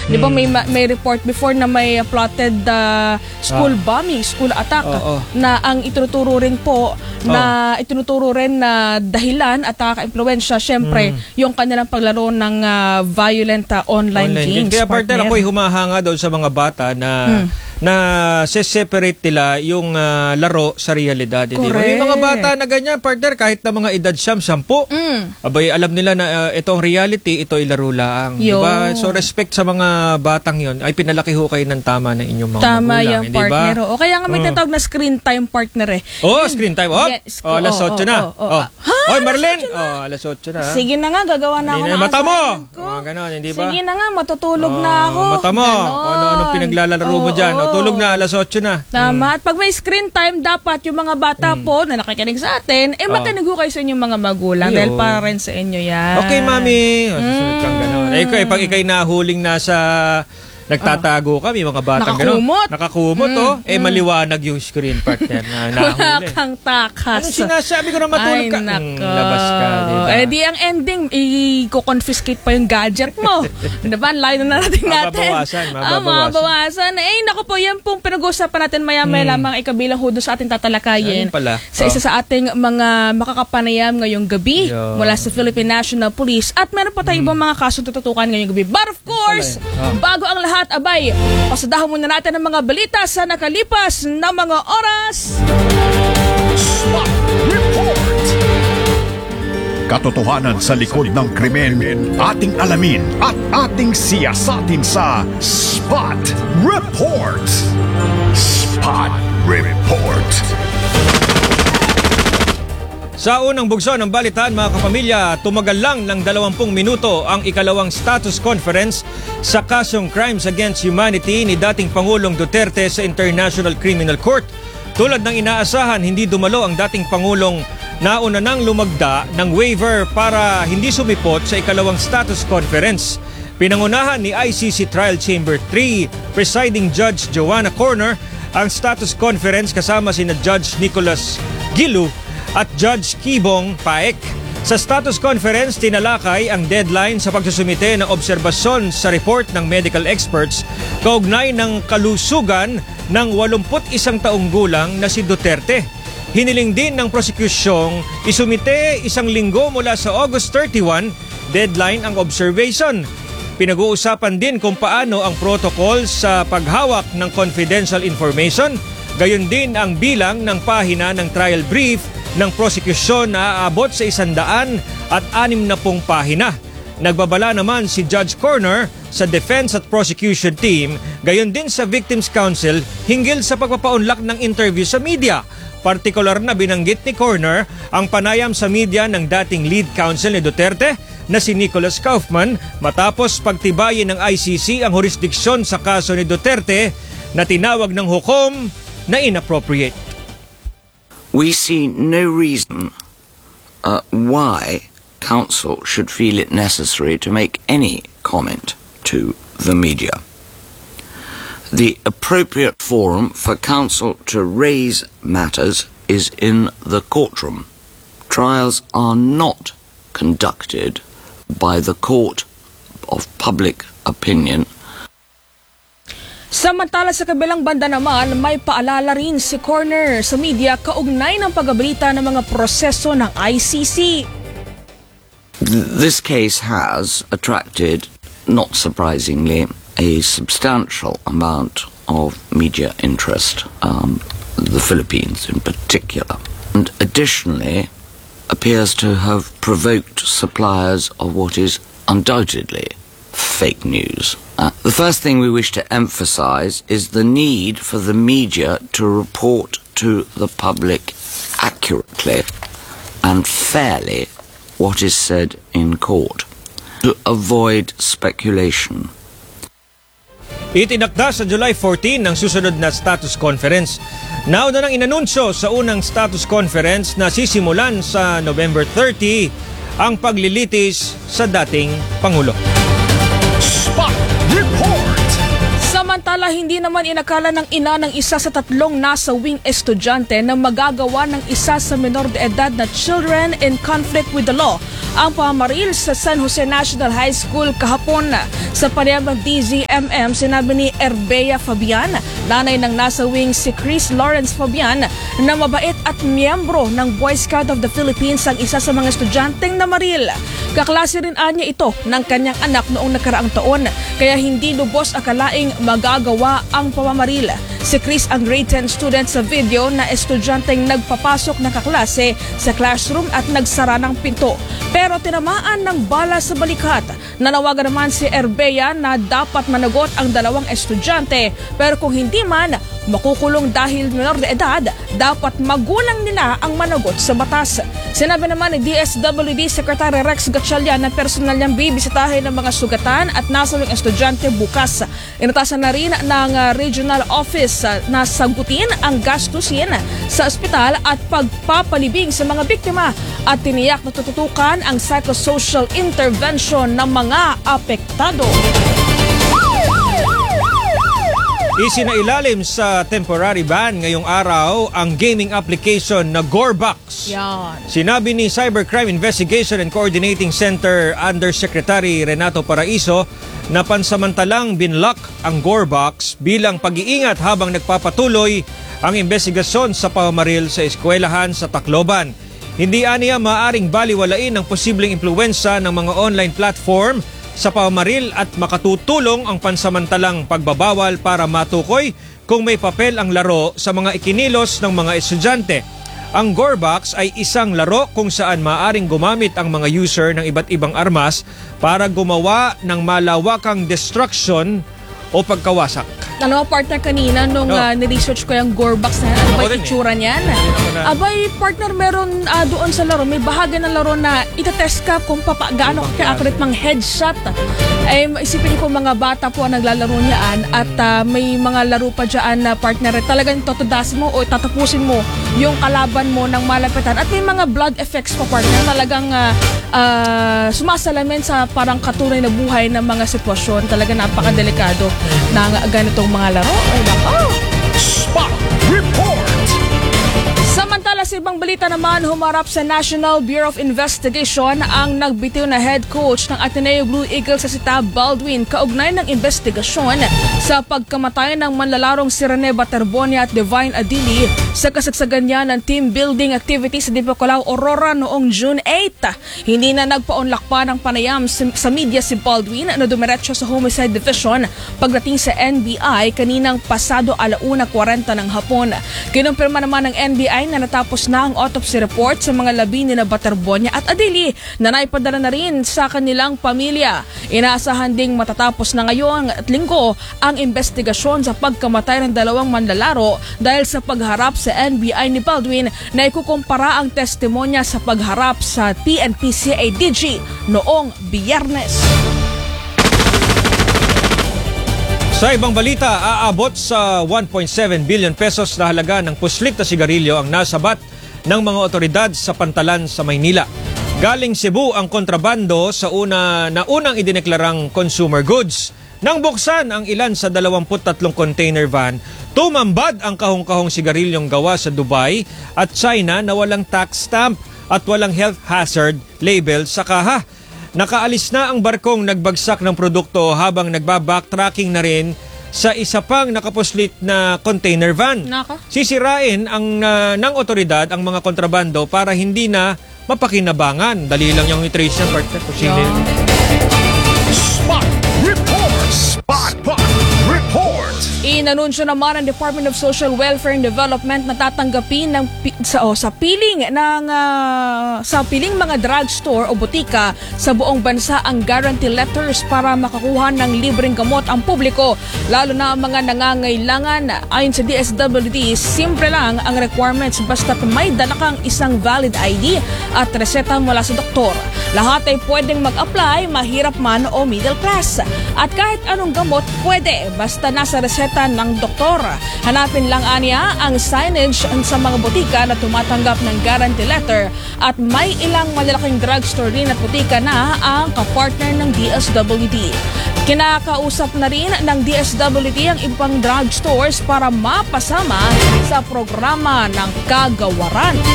Di ba may report before na may plotted school bombing, school attack na ang itinuturo rin po na dahilan at nakaka-impluwensya syempre yung kanilang paglaro ng violent online games. Kaya partner, ako'y humahanga doon sa mga bata na separate nila yung laro sa realidad. Hindi ba? Yung mga bata na ganyan, partner, kahit na mga edad 10, abay, alam nila na itong reality, ito ay laro lang. Diba? So respect sa mga batang yon ay pinalaki ho kayo ng tama na inyong mga tama magulang. Yung partner. Diba? O kaya nga may tatawag na screen time partner eh. Screen time. Yes. Alas 8 na. Oy, Marlene! Alas 8 na. Sige na nga, gagawa na ako ng mata mo! Ganon, hindi ba? Sige na nga, matutulog na ako. Mata mo! Ano pinaglalaro mo dyan? Tulog na, alas 8 na. Tama. At pag may screen time, dapat yung mga bata po na nakikinig sa atin, makinig ho kayo sa inyong mga magulang dahil para rin sa inyo yan. Okay, mami. Susunod kang ganon. Pag ikay nahuling nasa nagtatago kami, mga batang gano'n. Nakakumot, maliwanag yung screen partner na nahuli. Wala kang takas. Ano sinasabi ko na matulog ka? Labas ka, diba? Di ang ending, i-confiscate pa yung gadget mo. Diba? Layo na natin. Mababawasan. Naku po, yan pong pinag-uusapan natin maya-maya lamang ikabilang ho doon sa ating tatalakayin. Sa isa sa ating mga makakapanayam ngayong gabi mula sa Philippine National Police. At meron pa tayo ibang mga kaso tututukan ngayong gabi. But of course, bago ang lahat, abay, pasadahan muna natin ang mga balita sa nakalipas na mga oras. Spot Report! Katotohanan sa likod ng krimen, ating alamin at ating siyasatin sa Spot Report! Spot Report! Sa unang bugso ng balitaan, mga kapamilya, tumagal lang ng 20 minuto ang ikalawang status conference sa kasong Crimes Against Humanity ni dating Pangulong Duterte sa International Criminal Court. Tulad ng inaasahan, hindi dumalo ang dating Pangulong nauna nang lumagda ng waiver para hindi sumipot sa ikalawang status conference. Pinangunahan ni ICC Trial Chamber 3 Presiding Judge Joanna Corner ang status conference kasama sina Judge Nicholas Gilu at Judge Kibong Paek. Sa status conference, tinalakay ang deadline sa pagsusumite ng obserbasyon sa report ng medical experts kaugnay ng kalusugan ng 81 taong gulang na si Duterte. Hiniling din ng prosekusyong isumite 1 linggo mula sa August 31, deadline ang observation. Pinag-uusapan din kung paano ang protocol sa paghawak ng confidential information, gayon din ang bilang ng pahina ng trial brief ng prosekusyon na aabot sa 160 pahina. Nagbabala naman si Judge Corner sa defense at prosecution team, gayon din sa Victims Council hinggil sa pagpapaunlak ng interview sa media. Partikular na binanggit ni Corner ang panayam sa media ng dating lead counsel ni Duterte na si Nicholas Kaufman matapos pagtibayin ng ICC ang jurisdiksyon sa kaso ni Duterte na tinawag ng hukom na inappropriate. We see no reason why counsel should feel it necessary to make any comment to the media. The appropriate forum for counsel to raise matters is in the courtroom. Trials are not conducted by the court of public opinion. Samantala sa kabilang banda naman, may paalala rin si Corner sa media kaugnay ng pagbabalita ng mga proseso ng ICC. This case has attracted, not surprisingly, a substantial amount of media interest, the Philippines in particular, and additionally appears to have provoked suppliers of what is undoubtedly fake news. The first thing we wish to emphasize is the need for the media to report to the public accurately and fairly what is said in court to avoid speculation. Itinakda sa July 14 ng susunod na status conference. Nauna nang inanunsyo sa unang status conference na sisimulan sa November 30 ang paglilitis sa dating Pangulo. Spot Report! Samantala, hindi naman inakala ng ina ng isa sa tatlong nasawing estudyante na magagawa ng isa sa menor de edad na children in conflict with the law ang pamamaril sa San Jose National High School kahapon. Sa panayam ng DZMM, sinabi ni Erbea Fabian, nanay ng nasawing si Chris Lawrence Fabian, na mabait at miyembro ng Boy Scout of the Philippines ang isa sa mga estudyanteng namaril. Kaklase rin anya ito ng kanyang anak noong nakaraang taon, kaya hindi lubos akalaing magagawa ang pamamaril. Si Chris ang grade 10 student sa video na estudyanteng nagpapasok ng kaklase sa classroom at nagsara ng pinto. Pero tinamaan ng bala sa balikat. Nanawagan naman si Erbea na dapat managot ang dalawang estudyante, pero kung hindi man makukulong dahil menor de edad, dapat magulang nila ang managot sa batas. Sinabi naman ni DSWD Secretary Rex Gatchalian na personal niyang bibisitahin ng mga sugatan at nasawing estudyante bukas. Inatasan na rin ng regional office na sagutin ang gastusin sa ospital at pagpapalibing sa mga biktima at tiniyak na tututukan ang psychosocial intervention ng mga apektado. Isinailalim sa temporary ban ngayong araw ang gaming application na Gorebox. Yan. Sinabi ni Cybercrime Investigation and Coordinating Center Undersecretary Renato Paraiso na pansamantalang binlock ang Gorebox bilang pag-iingat habang nagpapatuloy ang investigasyon sa pamamaril sa eskwelahan sa Tacloban. Hindi aniya maaaring baliwalain ang posibleng impluwensya ng mga online platform sa pamamaril at makatutulong ang pansamantalang pagbabawal para matukoy kung may papel ang laro sa mga ikinilos ng mga estudyante. Ang Gorebox ay isang laro kung saan maaaring gumamit ang mga user ng iba't ibang armas para gumawa ng malawakang destruction o pagkawasak. Ano, partner, kanina nung niresearch ko yung Gorebox na ano ba yung itsura niyan. Abay, partner, meron doon sa laro, may bahagi ng laro na itatest ka kung gaano ka-accurate mang headshot. Ay, isipin ko mga bata po ang naglalaro niyaan at may mga laro pa dyan na partner, talagang totodasin mo o tatapusin mo yung kalaban mo ng malapitan. At may mga blood effects pa, partner, talagang sumasalamin sa parang katunay na buhay ng mga sitwasyon. Talagang napakadelikado ng ganitong mga laro. Ay, nako! Spot Report! Samantala, sa ibang balita naman, humarap sa National Bureau of Investigation ang nagbitiw na head coach ng Ateneo Blue Eagles sa si Tab Baldwin kaugnay ng investigasyon sa pagkamatay ng manlalarong si Rene Baterbonia at Divine Adili sa kasagsagan niya ng team building activities sa Dipocalao, Aurora noong June 8. Hindi na nagpaunlak pa ng panayam sa media si Baldwin na dumiretso sa Homicide Division pagdating sa NBI kaninang pasado 1:40 ng hapon. Kinumpirma naman ng NBI na natapos na ang autopsy report sa mga labi ni na Baterbonia at Adili na naipadala na rin sa kanilang pamilya. Inaasahan ding matatapos na ngayon at linggo ang investigasyon sa pagkamatay ng dalawang manlalaro dahil sa pagharap sa NBI ni Baldwin na ikukumpara ang testimonya sa pagharap sa PNP-CADG noong Biyernes. Sa ibang balita, aabot sa 1.7 billion pesos na halaga ng puslit na sigarilyo ang nasabat ng mga otoridad sa Pantalan sa Maynila. Galing Cebu ang kontrabando sa unang idineklarang consumer goods. Nang buksan ang ilan sa 23 container van, tumambad ang kahong-kahong sigarilyong gawa sa Dubai at China na walang tax stamp at walang health hazard label sa kaha. Nakaalis na ang barkong nagbagsak ng produkto habang nagbabacktracking na rin sa isa pang nakapuslit na container van. Sisirain ng otoridad ang mga kontrabando para hindi na mapakinabangan. Dali lang yung i-trace ng partner. Spot Report! Spot Report! Inanunsyo naman ng Department of Social Welfare and Development na tatanggapin sa piling mga drugstore o butika sa buong bansa ang guarantee letters para makakuha ng libreng gamot ang publiko, lalo na ang mga nangangailangan. Ayon sa DSWD, simple lang ang requirements basta't may dala kang isang valid ID at reseta mula sa doktor. Lahat ay pwedeng mag-apply, mahirap man o middle class. At kahit anong gamot, pwede basta nasa reseta ng doktor. Hanapin lang aniya ang signage sa mga butika na tumatanggap ng guarantee letter at may ilang malalaking drugstore rin at butika na ang kapartner ng DSWD. Kinakausap na rin ng DSWD ang ibang drugstores para mapasama sa programa ng kagawaran.